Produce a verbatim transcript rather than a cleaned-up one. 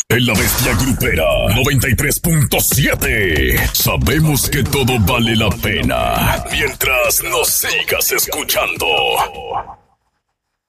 En la Bestia Grupera noventa y tres punto siete. Sabemos que todo vale la pena mientras nos sigas escuchando.